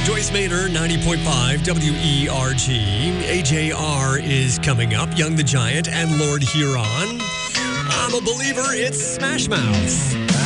Joyce Maynor, 90.5 WERG. AJR is coming up. Young the Giant and Lord Huron. I'm a believer, it's Smash Mouth.